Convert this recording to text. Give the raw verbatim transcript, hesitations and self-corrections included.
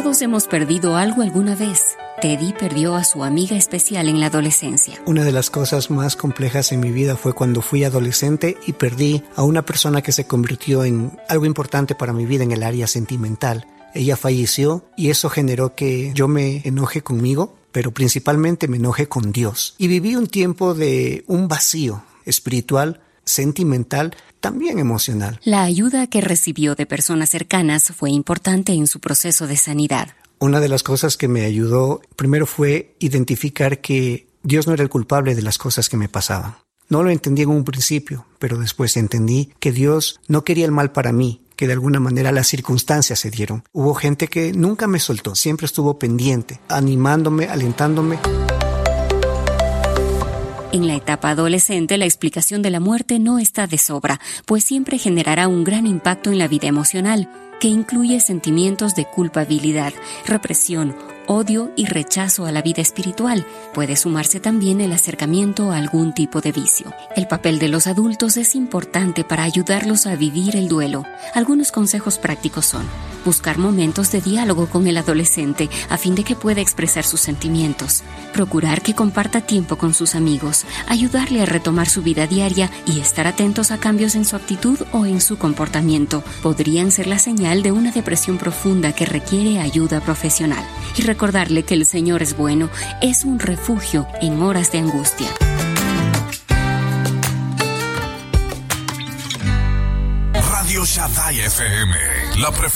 Todos hemos perdido algo alguna vez. Teddy perdió a su amiga especial en la adolescencia. Una de las cosas más complejas en mi vida fue cuando fui adolescente y perdí a una persona que se convirtió en algo importante para mi vida en el área sentimental. Ella falleció y eso generó que yo me enoje conmigo, pero principalmente me enojé con Dios. Y viví un tiempo de un vacío espiritual, sentimental, también emocional. La ayuda que recibió de personas cercanas fue importante en su proceso de sanidad. Una de las cosas que me ayudó primero fue identificar que Dios no era el culpable de las cosas que me pasaban. No lo entendí en un principio, pero después entendí que Dios no quería el mal para mí, que de alguna manera las circunstancias se dieron. Hubo gente que nunca me soltó, siempre estuvo pendiente, animándome, alentándome. En la etapa adolescente, la explicación de la muerte no está de sobra, pues siempre generará un gran impacto en la vida emocional, que incluye sentimientos de culpabilidad, represión, odio y rechazo a la vida espiritual. Puede sumarse también el acercamiento a algún tipo de vicio. El papel de los adultos es importante para ayudarlos a vivir el duelo. Algunos consejos prácticos son: buscar momentos de diálogo con el adolescente a fin de que pueda expresar sus sentimientos, procurar que comparta tiempo con sus amigos, ayudarle a retomar su vida diaria y estar atentos a cambios en su actitud o en su comportamiento. Podrían ser la señal de una depresión profunda que requiere ayuda profesional. Y recordarle que el Señor es bueno, es un refugio en horas de angustia. Radio Shaddai F M, la